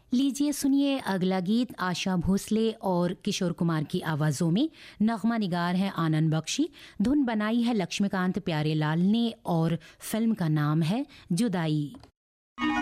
लीजिए सुनिए अगला गीत आशा भोसले और किशोर कुमार की आवाज़ों में। नगमा निगार है आनंद बख्शी, धुन बनाई है लक्ष्मीकांत प्यारेलाल ने और फिल्म का नाम है जुदाई।